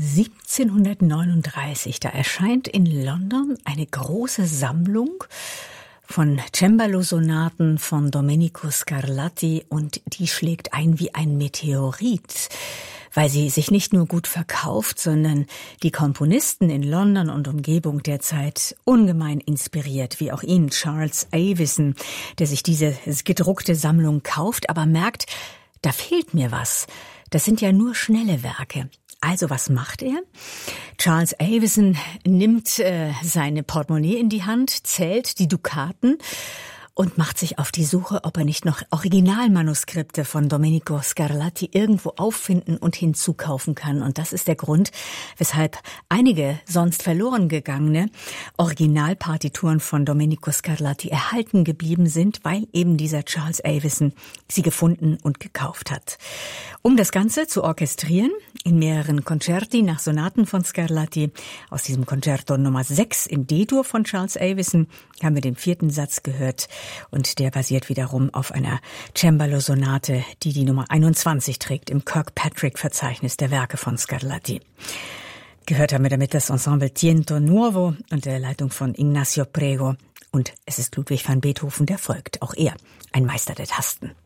1739, da erscheint in London eine große Sammlung von Cembalo-Sonaten von Domenico Scarlatti und die schlägt ein wie ein Meteorit, weil sie sich nicht nur gut verkauft, sondern die Komponisten in London und Umgebung derzeit ungemein inspiriert, wie auch ihn Charles Avison, der sich diese gedruckte Sammlung kauft, aber merkt, da fehlt mir was. Das sind ja nur schnelle Werke. Also was macht er? Charles Avison nimmt seine Portemonnaie in die Hand, zählt die Dukaten und macht sich auf die Suche, ob er nicht noch Originalmanuskripte von Domenico Scarlatti irgendwo auffinden und hinzukaufen kann. Und das ist der Grund, weshalb einige sonst verloren gegangene Originalpartituren von Domenico Scarlatti erhalten geblieben sind, weil eben dieser Charles Avison sie gefunden und gekauft hat. Um das Ganze zu orchestrieren, in mehreren Concerti nach Sonaten von Scarlatti, aus diesem Concerto Nummer 6 in D-Dur von Charles Avison, haben wir den 4. Satz gehört. Und der basiert wiederum auf einer Cembalo-Sonate, die die Nummer 21 trägt im Kirkpatrick-Verzeichnis der Werke von Scarlatti. Gehört haben wir damit das Ensemble Tiento Nuovo unter der Leitung von Ignacio Prego. Und es ist Ludwig van Beethoven, der folgt. Auch er, ein Meister der Tasten.